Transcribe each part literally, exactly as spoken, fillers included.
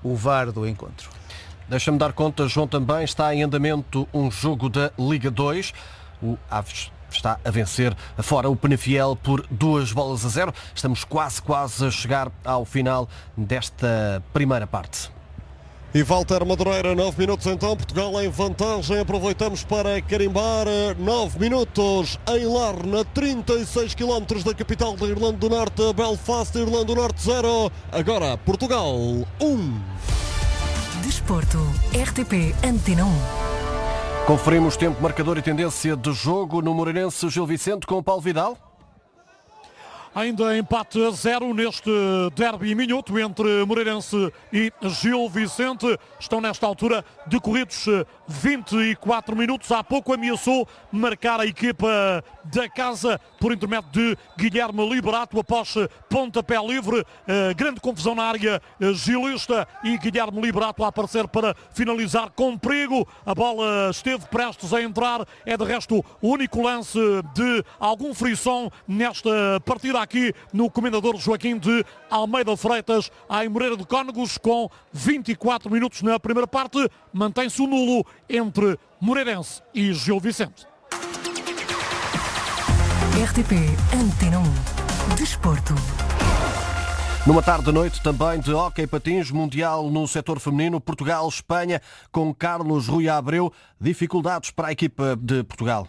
o V A R do encontro. Deixa-me dar conta, João, também está em andamento um jogo da Liga dois. O Aves está a vencer fora o Penafiel por duas bolas a zero. Estamos quase, quase a chegar ao final desta primeira parte. E Walter Madureira, nove minutos então, Portugal em vantagem, aproveitamos para carimbar nove minutos em Larne, trinta e seis quilómetros da capital da Irlanda do Norte, Belfast, Irlanda do Norte zero, agora Portugal um. Desporto, R T P Antena um. Conferimos tempo, marcador e tendência de jogo no Moreirense. Gil Vicente com o Paulo Vidal. Ainda empate a zero neste derby minuto entre Moreirense e Gil Vicente. Estão nesta altura decorridos vinte e quatro minutos. Há pouco ameaçou marcar a equipa da casa por intermédio de Guilherme Liberato após pontapé livre. Uh, grande confusão na área gilista e Guilherme Liberato a aparecer para finalizar com perigo. A bola esteve prestes a entrar. É de resto o único lance de algum frisson nesta partida aqui no Comendador Joaquim de Almeida Freitas, em Moreira de Cónegos, com vinte e quatro minutos na primeira parte. Mantém-se o nulo entre Moreirense e Gil Vicente. R T P Antena um. Desporto. Numa tarde de noite também de hóquei patins mundial no setor feminino, Portugal-Espanha, com Carlos Rui Abreu. Dificuldades para a equipa de Portugal.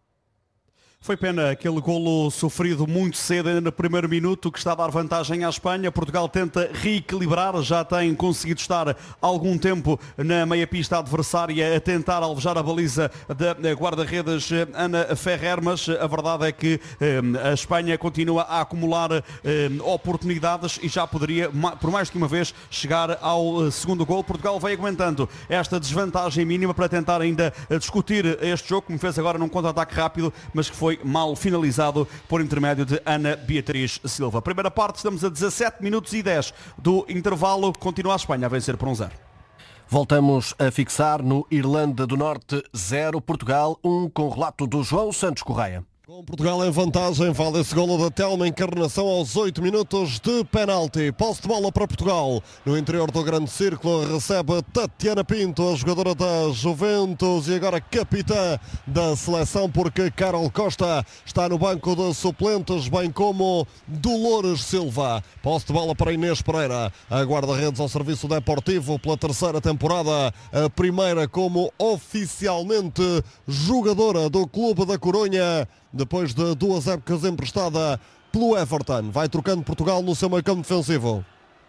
Foi pena aquele golo sofrido muito cedo ainda no primeiro minuto, que está a dar vantagem à Espanha. Portugal tenta reequilibrar, já tem conseguido estar algum tempo na meia pista adversária a tentar alvejar a baliza da guarda-redes Ana Ferrer, mas a verdade é que eh, a Espanha continua a acumular eh, oportunidades e já poderia, por mais que uma vez, chegar ao segundo golo. Portugal vai aguentando esta desvantagem mínima para tentar ainda discutir este jogo, como fez agora num contra-ataque rápido, mas que foi mal finalizado por intermédio de Ana Beatriz Silva. Primeira parte, estamos a dezassete minutos e dez do intervalo. Continua a Espanha a vencer por um zero. Voltamos a fixar no Irlanda do Norte zero, Portugal um, com relato do João Santos Correia. Com Portugal em vantagem, vale esse golo da Telma Encarnação aos oito minutos de penalti. Posse de bola para Portugal. No interior do grande círculo recebe Tatiana Pinto, a jogadora da Juventus e agora capitã da seleção, porque Carol Costa está no banco de suplentes, bem como Dolores Silva. Posse de bola para Inês Pereira, a guarda-redes ao serviço deportivo pela terceira temporada, a primeira como oficialmente jogadora do Clube da Coruña, depois de duas épocas emprestada pelo Everton. Vai trocando Portugal no seu meio-campo defensivo.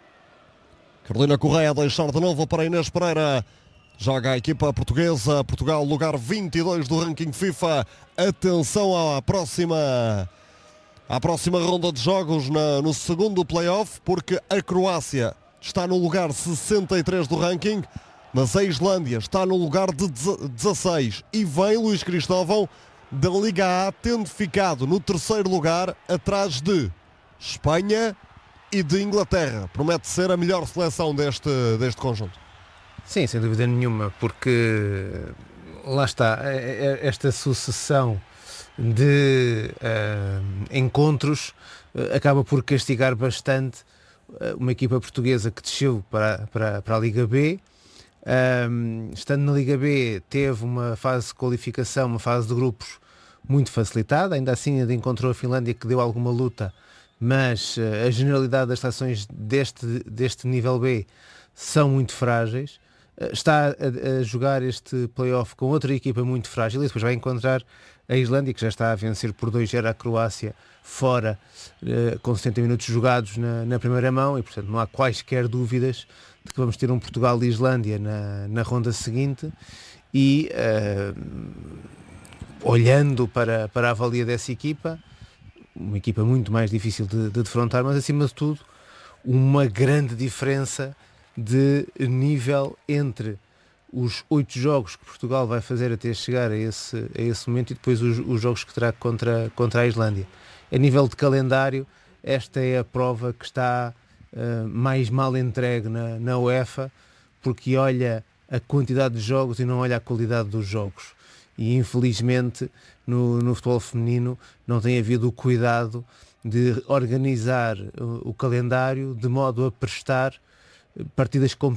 Carolina Correia a deixar de novo para Inês Pereira. Joga a equipa portuguesa. Portugal, lugar vinte e dois do ranking FIFA. Atenção à próxima, à próxima ronda de jogos na, no segundo play-off, porque a Croácia está no lugar sessenta e três do ranking, mas a Islândia está no lugar de dezasseis. E vem Luís Cristóvão da Liga A, tendo ficado no terceiro lugar, atrás de Espanha e de Inglaterra. Promete ser a melhor seleção deste, deste conjunto. Sim, sem dúvida nenhuma, porque lá está, esta sucessão de uh, encontros uh, acaba por castigar bastante uh, uma equipa portuguesa que desceu para, para, para a Liga B. Um, estando na Liga B, teve uma fase de qualificação, uma fase de grupos muito facilitada, ainda assim ainda encontrou a Finlândia, que deu alguma luta, mas uh, a generalidade das seleções deste, deste nível B são muito frágeis. Uh, está a, a jogar este play-off com outra equipa muito frágil e depois vai encontrar a Islândia, que já está a vencer por dois a zero a Croácia fora, uh, com setenta minutos jogados na, na primeira mão, e portanto não há quaisquer dúvidas de que vamos ter um Portugal e Islândia na, na ronda seguinte. E uh, olhando para, para a avalia dessa equipa, uma equipa muito mais difícil de, de defrontar, mas acima de tudo uma grande diferença de nível entre os oito jogos que Portugal vai fazer até chegar a esse, a esse momento e depois os, os jogos que terá contra, contra a Islândia. A nível de calendário, esta é a prova que está uh, mais mal entregue na, na UEFA, porque olha a quantidade de jogos e não olha a qualidade dos jogos. E infelizmente no, no futebol feminino não tem havido o cuidado de organizar o, o calendário de modo a prestar partidas